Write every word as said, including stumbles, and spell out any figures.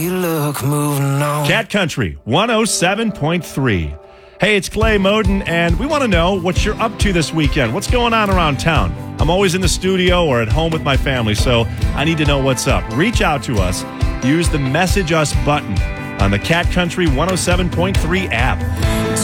You look moving on. Cat Country one oh seven point three. Hey, it's Clay Moden, and we want to know what you're up to this weekend. What's going on around town? I'm always in the studio or at home with my family, so I need to know what's up. Reach out to us. Use the Message Us button on the Cat Country one oh seven point three app.